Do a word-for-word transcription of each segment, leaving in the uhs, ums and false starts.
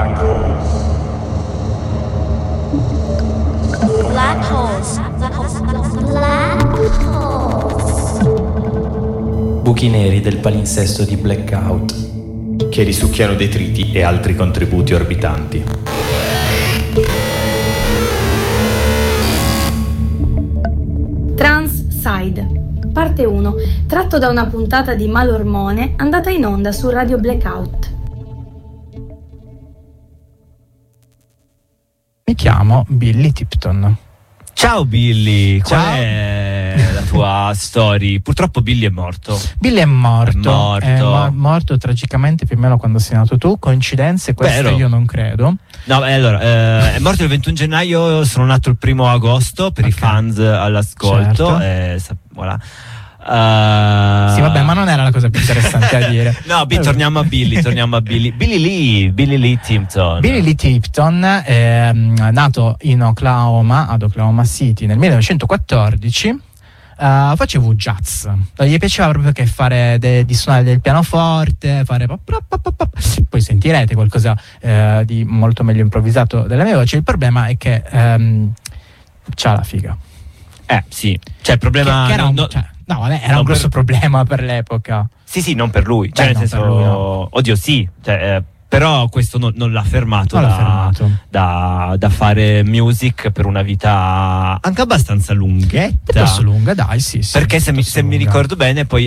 Black holes. Black holes. Black holes. Buchi neri del palinsesto di Blackout, che risucchiano detriti e altri contributi orbitanti. Transside, parte uno, tratto da una puntata di Malormone andata in onda su Radio Blackout. Mi chiamo Billy Tipton. Ciao Billy, qual Ciao. è la tua story? Purtroppo Billy è morto. Billy è morto, È morto. è mo- morto tragicamente più o meno quando sei nato tu. Coincidenze queste Vero. io non credo. No, eh, allora, eh, è morto il ventuno gennaio, sono nato il primo agosto per Ok. i fans all'ascolto. Certo. eh, sa- voilà. Uh, Sì, vabbè, ma non era la cosa più interessante da dire. No, B, torniamo a Billy, torniamo a Billy. Billy Lee, Billy Lee Tipton. Billy Lee Tipton è nato in Oklahoma, ad Oklahoma City nel millenovecentoquattordici. Uh, facevo jazz, gli piaceva proprio che fare de- di suonare del pianoforte, fare pop, pop, pop, pop. Poi sentirete qualcosa uh, di molto meglio improvvisato della mia voce. Il problema è che um, c'ha la figa. Eh, sì. Cioè, il problema... Che, che era un, no, cioè, no, vabbè, era non un grosso per- problema per l'epoca. Sì, sì, non per lui. Cioè, Beh, nel no, senso... per lui no. Oddio, sì. Cioè, eh, però questo non, non l'ha fermato, Non da, l'ha fermato. Da, da fare music per una vita anche abbastanza lunghetta. Piuttosto lunga, dai, sì, sì. Perché se mi, piuttosto se mi lunga. ricordo bene, poi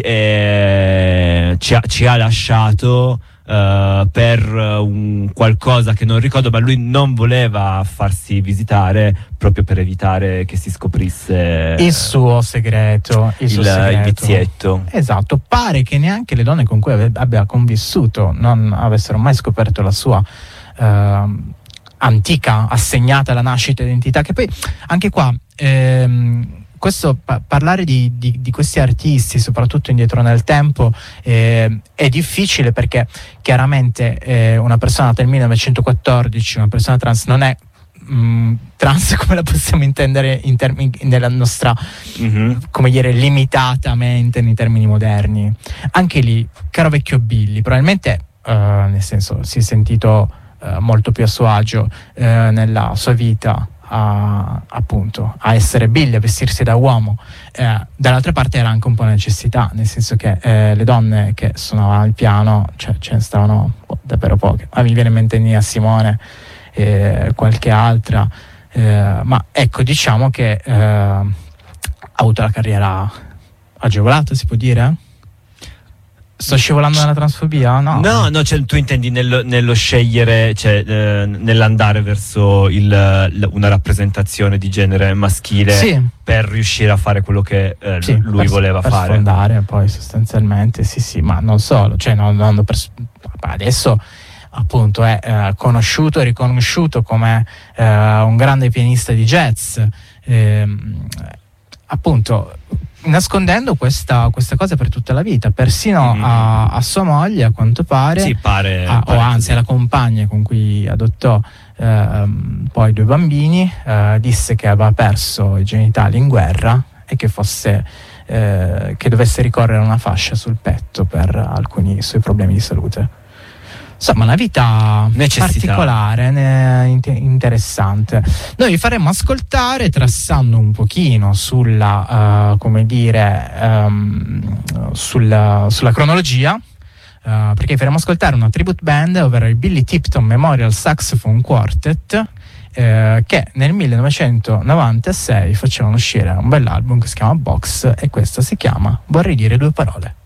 eh, ci, ha, ci ha lasciato eh, per un qualcosa che non ricordo, ma lui non voleva farsi visitare proprio per evitare che si scoprisse il suo segreto, il, il, suo il segreto. vizietto. Esatto, pare che neanche le donne con cui ave- abbia convissuto non avessero mai scoperto la sua ehm, antica, assegnata alla nascita identità, che poi anche qua ehm, questo pa- parlare di, di, di questi artisti, soprattutto indietro nel tempo, eh, è difficile perché chiaramente eh, una persona nata nel millenovecentoquattordici, una persona trans non è mh, trans come la possiamo intendere in termini, nella nostra, Mm-hmm. come dire, limitatamente nei termini moderni. Anche lì, caro vecchio Billy, probabilmente eh, nel senso si è sentito eh, molto più a suo agio eh, nella sua vita a, appunto a essere Billy, a vestirsi da uomo. Eh, dall'altra parte era anche un po' una necessità, nel senso che eh, le donne che suonavano il piano, cioè ce ne stavano oh, davvero poche. A me viene in mente Nina Simone, eh, qualche altra, eh, ma ecco, diciamo che eh, ha avuto la carriera agevolata, si può dire? Sto scivolando nella transfobia? No, No, no, cioè, tu intendi nello, nello scegliere, cioè eh, nell'andare verso il, l- una rappresentazione di genere maschile, Sì. per riuscire a fare quello che eh, Sì, lui per- voleva per fare. sfondare poi sostanzialmente, sì sì, ma non solo, cioè non, non per, adesso appunto è eh, conosciuto e riconosciuto come eh, un grande pianista di jazz, ehm, appunto nascondendo questa, questa cosa per tutta la vita, persino Mm. a, a sua moglie, a quanto pare, Sì, pare, a- pare o anzi così. alla compagna con cui adottò ehm, poi due bambini, eh, disse che aveva perso i genitali in guerra e che fosse eh, che dovesse ricorrere a una fascia sul petto per alcuni suoi problemi di salute. Insomma, una vita Necessità. particolare, ne- int- interessante. Noi vi faremo ascoltare, trassando un pochino sulla, eh, come dire, ehm, sulla, sulla cronologia, eh, perché vi faremo ascoltare una tribute band, ovvero il Billy Tipton Memorial Saxophone Quartet, eh, che nel millenovecentonovantasei facevano uscire un bell'album che si chiama Box, e questo si chiama Vorrei dire due parole.